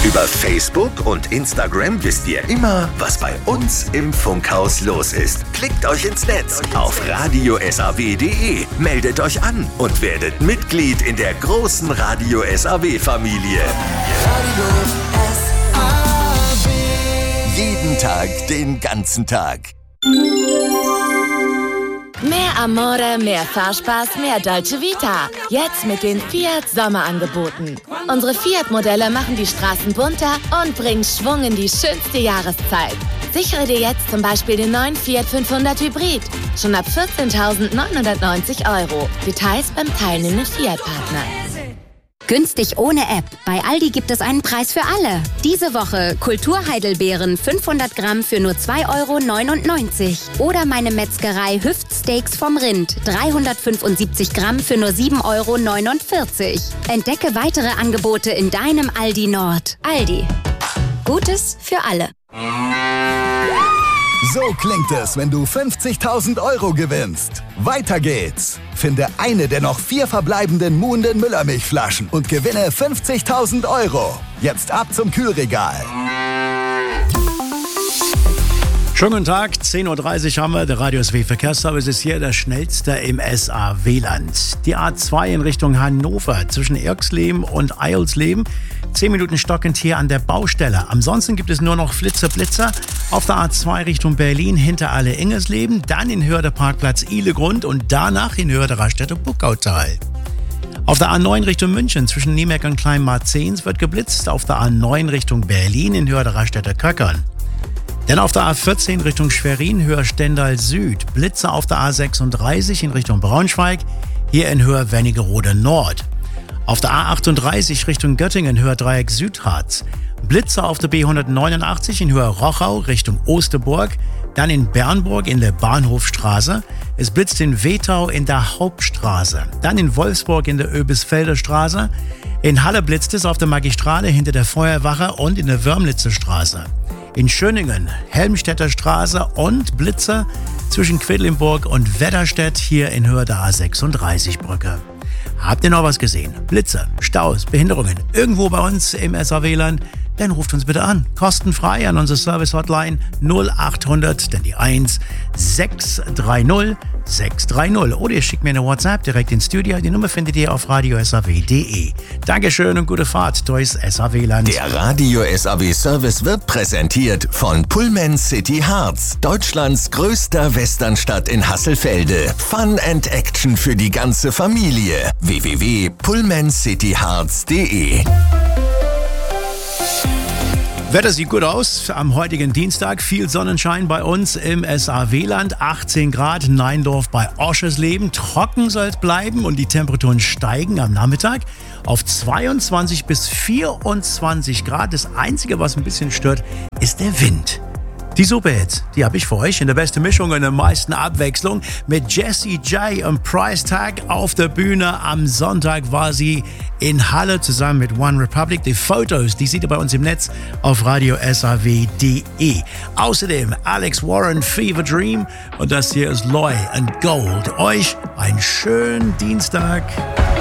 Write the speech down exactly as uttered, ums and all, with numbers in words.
Über Facebook und Instagram wisst ihr immer, was bei uns im Funkhaus los ist. Klickt euch ins Netz auf radio s a w punkt d e, meldet euch an und werdet Mitglied in der großen Radio S A W-Familie. Radio S A W. Jeden Tag, den ganzen Tag. Mehr Amore, mehr Fahrspaß, mehr Dolce Vita. Jetzt mit den Fiat Sommerangeboten. Unsere Fiat-Modelle machen die Straßen bunter und bringen Schwung in die schönste Jahreszeit. Sichere dir jetzt zum Beispiel den neuen Fiat fünfhundert Hybrid. Schon ab vierzehntausendneunhundertneunzig Euro. Details beim teilnehmenden Fiat-Partner. Günstig ohne App. Bei Aldi gibt es einen Preis für alle. Diese Woche Kulturheidelbeeren fünfhundert Gramm für nur zwei Euro neunundneunzig. Oder meine Metzgerei Hüftsteaks vom Rind dreihundertfünfundsiebzig Gramm für nur sieben Euro neunundvierzig. Entdecke weitere Angebote in deinem Aldi Nord. Aldi. Gutes für alle. So klingt es, wenn du fünfzigtausend Euro gewinnst. Weiter geht's. Finde eine der noch vier verbleibenden Muhnden Müllermilchflaschen und gewinne fünfzigtausend Euro. Jetzt ab zum Kühlregal. Schönen guten Tag, zehn Uhr dreißig haben wir. Der Radio S A W Verkehrsservice ist hier der schnellste im S A W-Land. Die A zwei in Richtung Hannover zwischen Erxleben und Eilsleben. zehn Minuten stockend hier an der Baustelle. Ansonsten gibt es nur noch Flitzer, Blitzer auf der A zwei Richtung Berlin hinter Alle-Ingersleben, dann in Höhe der Parkplatz Ihlegrund und danach in Höhe der Raststätte Buckautal. Auf der A neun Richtung München zwischen Niemeck und Kleinmarzens wird geblitzt. Auf der A neun Richtung Berlin in Höhe der Raststätte Köckern. Dann auf der A vierzehn Richtung Schwerin, Höhe Stendal Süd. Blitze auf der A sechsunddreißig in Richtung Braunschweig, hier in Höhe Wernigerode Nord. Auf der A achtunddreißig Richtung Göttingen, Höhe Dreieck Südharz. Blitze auf der B hundertneunundachtzig in Höhe Rochau Richtung Osterburg. Dann in Bernburg in der Bahnhofstraße. Es blitzt in Wetau in der Hauptstraße. Dann in Wolfsburg in der Öbisfelder Straße. In Halle blitzt es auf der Magistrale hinter der Feuerwache und in der Wörmlitzer Straße. In Schöningen, Helmstedter Straße und Blitze zwischen Quedlinburg und Wedderstedt hier in Höhe der A sechsunddreißig Brücke. Habt ihr noch was gesehen? Blitze, Staus, Behinderungen irgendwo bei uns im S A W-Land? Dann ruft uns bitte an. Kostenfrei an unsere Service-Hotline null achthundert, dann die eins, sechs drei null, sechs drei null. Oder ihr schickt mir eine WhatsApp direkt ins Studio. Die Nummer findet ihr auf radio s a w punkt d e. Dankeschön und gute Fahrt durchs S A W-Land. Der Radio S A W-Service wird präsentiert von Pullman City Harz, Deutschlands größter Westernstadt in Hasselfelde. Fun and Action für die ganze Familie. w w w punkt pullman city harz punkt d e. Wetter sieht gut aus am heutigen Dienstag. Viel Sonnenschein bei uns im S A W-Land. achtzehn Grad, Neindorf bei Oschersleben. Trocken soll es bleiben und die Temperaturen steigen am Nachmittag auf zweiundzwanzig bis vierundzwanzig Grad. Das Einzige, was ein bisschen stört, ist der Wind. Die Superhits, die habe ich für euch in der besten Mischung und der meisten Abwechslung. Mit Jessie J und Price Tag auf der Bühne. Am Sonntag war sie in Halle zusammen mit One Republic. Die Fotos, die seht ihr bei uns im Netz auf radio s a w punkt d e. Außerdem Alex Warren, Fever Dream. Und das hier ist Loy and Gold. Euch einen schönen Dienstag.